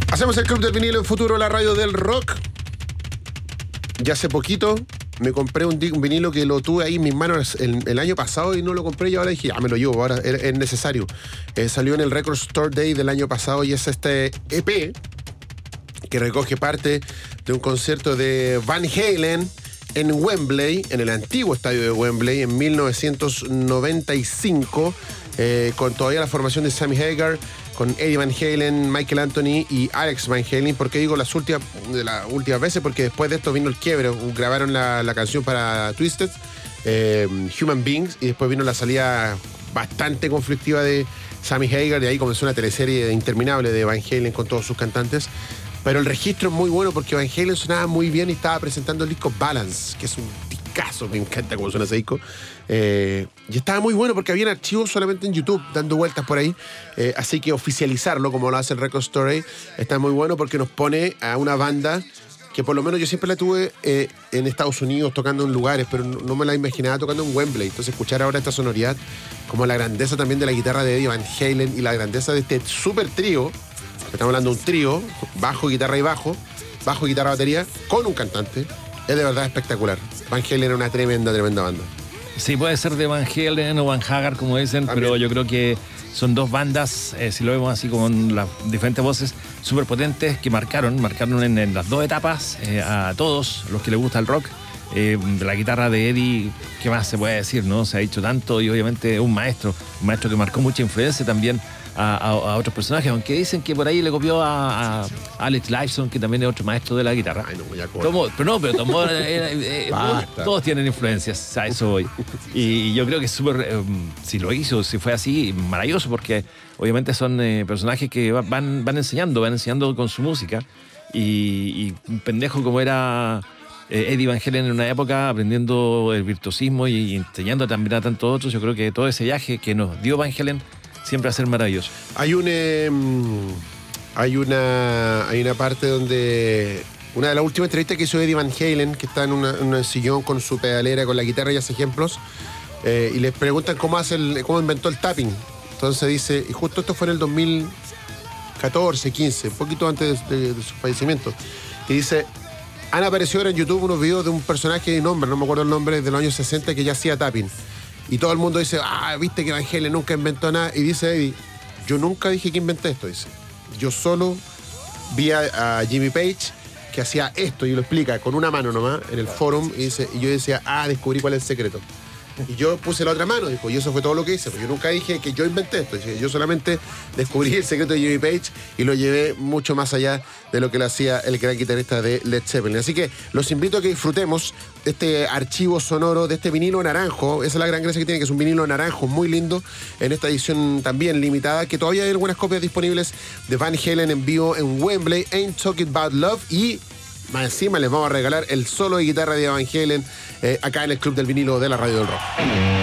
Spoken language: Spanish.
Hacemos el Club del Vinilo en Futuro, la radio del rock. Ya hace poquito me compré un vinilo que lo tuve ahí en mis manos el año pasado y no lo compré y ahora dije, me lo llevo, ahora es necesario. Salió en el Record Store Day del año pasado y es este EP que recoge parte de un concierto de Van Halen en Wembley, en el antiguo estadio de Wembley, en 1995, con todavía la formación de Sammy Hagar, con Eddie Van Halen, Michael Anthony y Alex Van Halen. ¿Por qué digo las últimas veces? Porque después de esto vino el quiebre. Grabaron la canción para Twisted, Human Beings, y después vino la salida bastante conflictiva de Sammy Hagar. De ahí comenzó una teleserie interminable de Van Halen con todos sus cantantes. Pero el registro es muy bueno porque Van Halen sonaba muy bien y estaba presentando el disco Balance, que es un discazo, me encanta cómo suena ese disco. Y estaba muy bueno porque habían archivos solamente en YouTube dando vueltas por ahí. Así que oficializarlo, como lo hace el Record Store, está muy bueno porque nos pone a una banda que por lo menos yo siempre la tuve en Estados Unidos tocando en lugares, pero no me la imaginaba tocando en Wembley. Entonces escuchar ahora esta sonoridad, como la grandeza también de la guitarra de Eddie Van Halen y la grandeza de este super trío. Estamos hablando de un trío, bajo, guitarra y bajo, guitarra, batería, con un cantante. Es de verdad espectacular. Van Halen era una tremenda banda. Sí, puede ser de Van Halen o Van Hagar, como dicen, también. Pero yo creo que son dos bandas, si lo vemos así con las diferentes voces, súper potentes, que marcaron en las dos etapas a todos los que les gusta el rock. La guitarra de Eddie, ¿qué más se puede decir, no? Se ha dicho tanto y obviamente un maestro que marcó mucha influencia también a otros personajes, aunque dicen que por ahí le copió a Alex Lifeson, que también es otro maestro de la guitarra. Ay, no voy a acordar. Todos tienen influencias, a eso voy. Y yo creo que es súper, si fue así, maravilloso, porque obviamente son personajes que van enseñando con su música, y un pendejo como era Eddie Van Halen en una época, aprendiendo el virtuosismo y enseñando también a tantos otros. Yo creo que todo ese viaje que nos dio Van Halen siempre va a ser maravilloso. Hay una parte donde una de las últimas entrevistas que hizo Eddie Van Halen, que está en un sillón con su pedalera, con la guitarra y hace ejemplos, y les preguntan cómo inventó el tapping. Entonces dice, y justo esto fue en el 2014, 15, un poquito antes de su fallecimiento, y dice, han aparecido ahora en YouTube unos videos de un personaje de nombre, no me acuerdo el nombre, de los años 60, que ya hacía tapping. Y todo el mundo dice, viste que Van Halen nunca inventó nada. Y dice Eddie, yo nunca dije que inventé esto, dice. Yo solo vi a Jimmy Page que hacía esto, y lo explica con una mano nomás en el forum, y yo decía, descubrí cuál es el secreto. Y yo puse la otra mano, dijo, y eso fue todo lo que hice. Pues yo nunca dije que yo inventé esto. Yo solamente descubrí el secreto de Jimmy Page y lo llevé mucho más allá de lo que lo hacía el gran guitarrista de Led Zeppelin. Así que los invito a que disfrutemos este archivo sonoro de este vinilo naranjo. Esa es la gran gracia que tiene, que es un vinilo naranjo muy lindo, en esta edición también limitada, que todavía hay algunas copias disponibles de Van Halen en vivo en Wembley, Ain't Talking About Love, y más encima les vamos a regalar el solo de guitarra de Van Halen acá en el Club del Vinilo de la Radio del Rock.